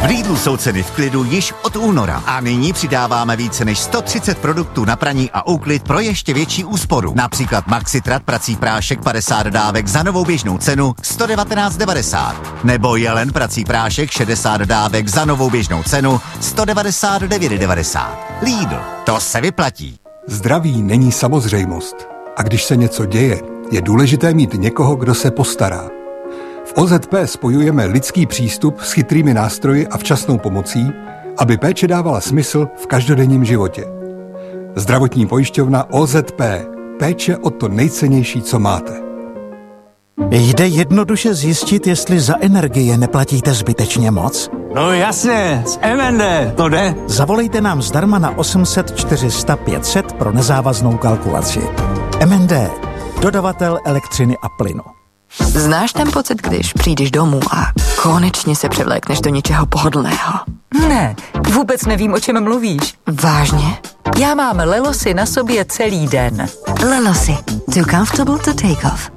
Lidlu jsou ceny v klidu již od února a nyní přidáváme více než 130 produktů na praní a úklid pro ještě větší úsporu. Například Maxitrat prací prášek 50 dávek za novou běžnou cenu 119,90. Nebo Jelen prací prášek 60 dávek za novou běžnou cenu 199,90. Lidl, to se vyplatí. Zdraví není samozřejmost. A když se něco děje, je důležité mít někoho, kdo se postará. V OZP spojujeme lidský přístup s chytrými nástroji a včasnou pomocí, aby péče dávala smysl v každodenním životě. Zdravotní pojišťovna OZP. Péče o to nejcennější, co máte. Jde jednoduše zjistit, jestli za energie neplatíte zbytečně moc? No jasně, z MND, to jde. Zavolejte nám zdarma na 800 400 500 pro nezávaznou kalkulaci. MND, dodavatel elektřiny a plynu. Znáš ten pocit, když přijdeš domů a konečně se převlékneš do něčeho pohodlného? Ne, vůbec nevím, o čem mluvíš. Vážně? Já mám Lelosy na sobě celý den. Lelosy, too comfortable to take off.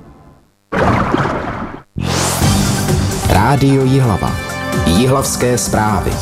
Rádio Jihlava. Jihlavské zprávy.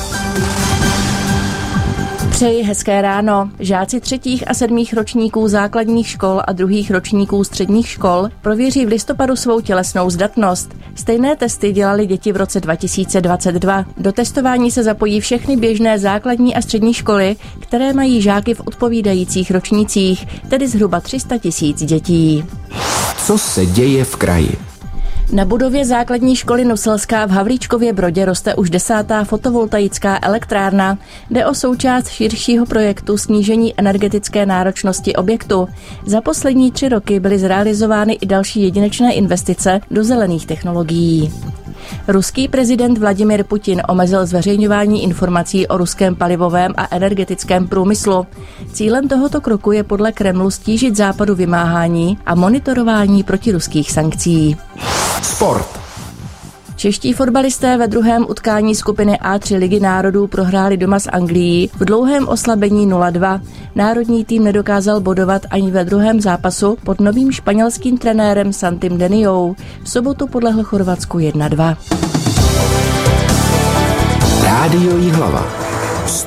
Přeji hezké ráno. Žáci 3. a 7. ročníků základních škol a 2. ročníků středních škol prověří v listopadu svou tělesnou zdatnost. Stejné testy dělali děti v roce 2022. Do testování se zapojí všechny běžné základní a střední školy, které mají žáky v odpovídajících ročnících, tedy zhruba 300 000 dětí. Co se děje v kraji? Na budově základní školy Nuselská v Havlíčkově Brodě roste už 10. fotovoltaická elektrárna. Jde o součást širšího projektu snížení energetické náročnosti objektu. Za poslední 3 roky byly zrealizovány i další jedinečné investice do zelených technologií. Ruský prezident Vladimir Putin omezil zveřejňování informací o ruském palivovém a energetickém průmyslu. Cílem tohoto kroku je podle Kremlu stížit Západu vymáhání a monitorování protiruských sankcí. Sport. Čeští fotbalisté ve druhém utkání skupiny A3 Ligy národů prohráli doma s Anglií v dlouhém oslabení 0-2. Národní tým nedokázal bodovat ani ve druhém zápasu pod novým španělským trenérem Santim Deniou. V sobotu podlehl Chorvatsku 1-2. Rádio Jihlava.